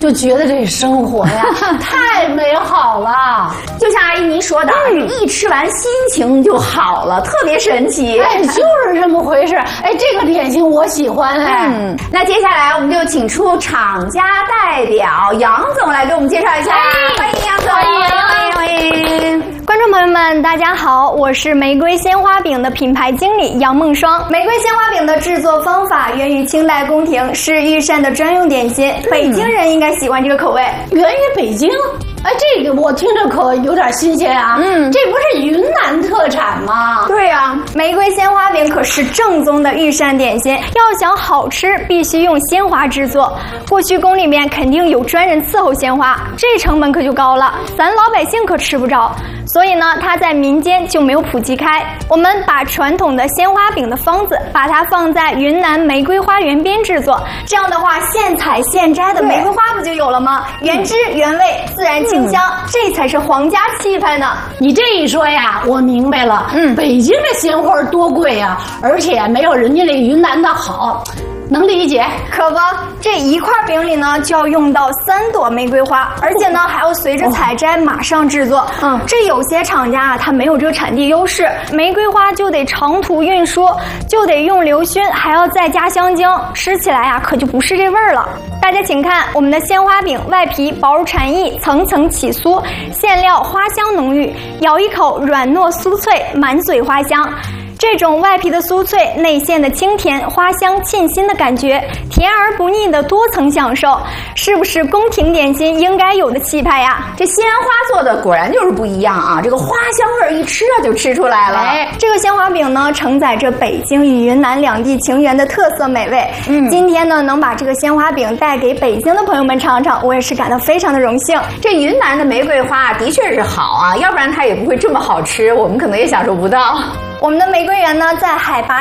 就觉得这生活呀太美好了。 就像阿姨您说的，一吃完心情就好了，特别神奇。 哎，就是这么回事。哎，这个点心我喜欢哎。 那接下来我们就请出厂家代表杨总来给我们介绍一下。欢迎杨总，欢迎。 观众朋友们，大家好，我是玫瑰鲜花饼的品牌经理杨梦双。玫瑰鲜花饼的制作方法源于清代宫廷，是御膳的专用点心，北京人应该喜欢这个口味。 源于北京？哎，这个我听着可有点新鲜啊！这不是云南特产吗？ 对呀， 玫瑰鲜花饼可是正宗的御膳点心，要想好吃，必须用鲜花制作。过去宫里面肯定有专人伺候鲜花，这成本可就高了，咱老百姓可吃不着。所以呢，它在民间就没有普及开。我们把传统的鲜花饼的方子，把它放在云南玫瑰花园边制作，这样的话，现采现摘的玫瑰花不就有了吗？原汁原味，自然清香，这才是皇家气派呢。 你这一说呀，我明白了。北京的鲜花多贵呀，而且没有人家这云南的好。能理解， 可不，这一块饼里呢就要用到3朵玫瑰花，而且呢还要随着采摘马上制作。这有些厂家啊，它没有这个产地优势，玫瑰花就得长途运输，就得用硫熏，还要再加香精，吃起来啊可就不是这味儿了。大家请看我们的鲜花饼，外皮薄如蝉翼，层层起酥，馅料花香浓郁，咬一口软糯酥脆，满嘴花香。这种外皮的酥脆，内馅的清甜，花香沁心的感觉，甜而不腻的多层享受，是不是宫廷点心应该有的气派呀？ 这鲜花做的果然就是不一样啊！这个花香味儿一吃就吃出来了。 这个鲜花饼呢，承载着北京与云南两地情缘的特色美味。今天呢，能把这个鲜花饼带给北京的朋友们尝尝，我也是感到非常的荣幸。 这云南的玫瑰花的确是好啊，要不然它也不会这么好吃，我们可能也享受不到。 我们的玫瑰园呢，在海拔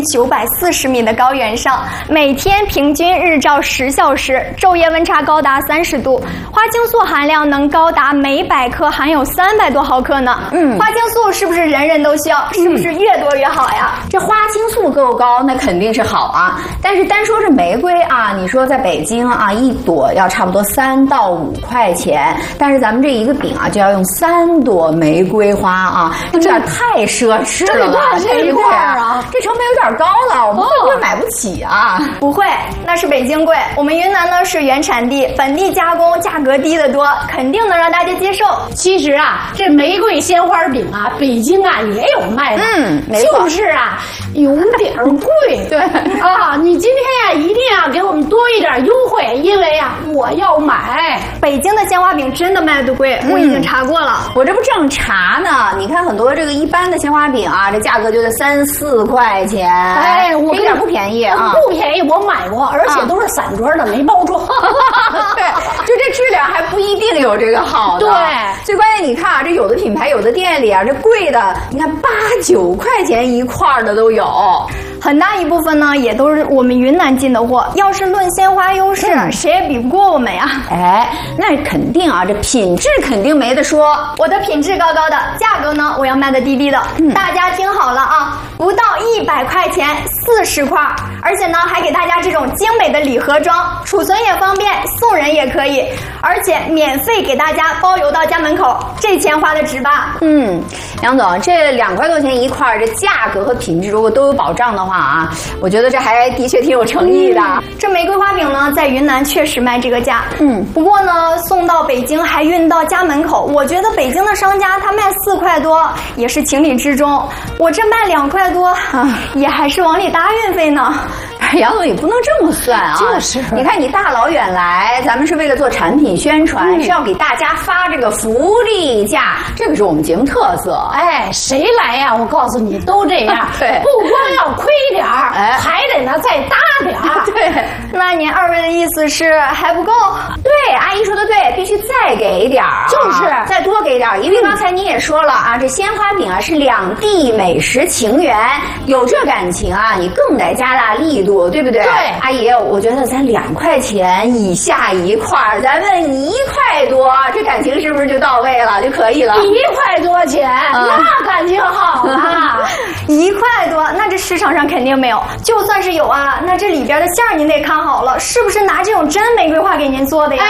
1940米的高原上，每天平均日照10小时，昼夜温差高达30度，花青素含量能高达每100克含有300多毫克呢。花青素是不是人人都需要？是不是越多越好呀？ 这花青素够高，那肯定是好啊。但是单说这玫瑰啊，你说在北京啊，一朵要差不多3到5块钱，但是咱们这一个饼啊，就要用3朵玫瑰花啊，这太奢侈了。 这一块啊， 这成本有点高了，我们会不会买不起啊？ 不会，那是北京贵。我们云南呢是原产地，本地加工，价格低得多，肯定能让大家接受。 其实啊，这玫瑰鲜花饼啊，北京啊也有卖的，就是啊，有点贵。 对啊，你今天呀一定要给我们多一点优惠，因为呀我要买。 北京的鲜花饼真的卖的贵，我已经查过了。 我这不正查呢，你看很多这个一般的鲜花饼啊，这价格就得3、4块钱。 哎，我一点不便宜啊， 不便宜，我买过，而且都是散装的，没包装。 对，就这质量还不一定有这个好的。 对， 最关键你看啊，这有的品牌有的店里啊，这贵的，你看8、9块钱一块的都有。 很大一部分呢，也都是我们云南进的货。要是论鲜花优势，谁也比不过我们呀。 哎，那肯定啊，这品质肯定没得说。 我的品质高高的，价格呢，我要卖的低低的。大家听好了啊，不到100块钱40块，而且呢，还给大家这种精美的礼盒装，储存也方便，送人也可以，而且免费给大家包邮到家门口，这钱花的值吧？ 杨总，这2块多钱一块，这价格和品质如果都有保障的话啊，我觉得这还的确挺有诚意的。 这玫瑰花饼呢，在云南确实卖这个价。不过呢，送到北京还运到家门口，我觉得北京的商家他卖4块多也是情理之中，我这卖2块多，也还是往里搭运费呢。 杨总也不能这么算啊！ 就是， 你看你大老远来，咱们是为了做产品宣传，是要给大家发这个福利价，这个是我们节目特色。 哎，谁来呀？我告诉你，都这样。 对， 不光要亏点儿，还得呢再搭点儿。 对， 那您2位的意思是还不够？ 对，阿姨说的对，必须再给点儿， 就是再多给点儿。因为刚才你也说了啊，这鲜花饼啊是两地美食情缘，有这感情啊，你更得加大力度。对不对？ 对， 阿姨，我觉得咱2块钱以下一块，咱们1块多，这感情是不是就到位了，就可以了 ？1块多钱，那感情好啊 ！1块多，那这市场上肯定没有。就算是有啊，那这里边的馅儿您得看好了，是不是拿这种真玫瑰花给您做的呀？